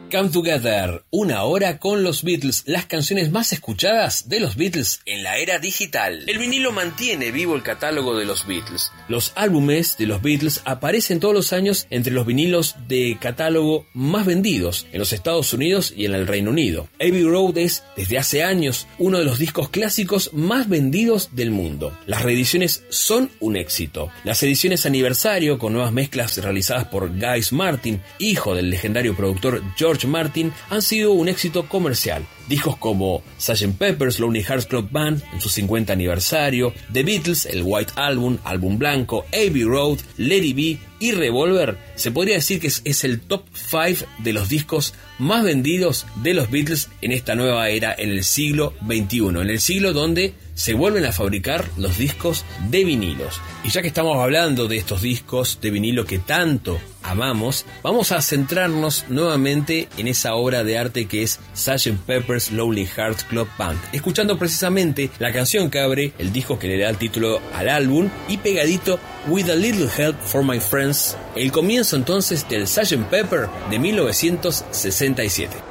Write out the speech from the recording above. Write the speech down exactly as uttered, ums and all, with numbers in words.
Come Together, una hora con los Beatles, las canciones más escuchadas de los Beatles en la era digital. El vinilo mantiene vivo el catálogo de los Beatles. Los álbumes de los Beatles aparecen todos los años entre los vinilos de catálogo más vendidos en los Estados Unidos y en el Reino Unido. Abbey Road es, desde hace años, uno de los discos clásicos más vendidos del mundo. Las reediciones son un éxito. Las ediciones aniversario, con nuevas mezclas realizadas por Guy Martin, hijo del legendario productor George Martin, han sido un éxito comercial. Discos como sergeant Pepper's Lonely Hearts Club Band en su cincuenta aniversario, The Beatles, el White Album, Álbum Blanco, Abbey Road, Let It Be y Revolver, se podría decir que es, es el top cinco de los discos más vendidos de los Beatles en esta nueva era, en el siglo veintiuno, en el siglo donde se vuelven a fabricar los discos de vinilos. Y ya que estamos hablando de estos discos de vinilo que tanto amamos, vamos a centrarnos nuevamente en esa obra de arte que es sergeant Pepper's Lonely Hearts Club Band, escuchando precisamente la canción que abre el disco que le da el título al álbum y pegadito With a Little Help for My Friends, el comienzo entonces del sergeant Pepper de mil novecientos sesenta y siete.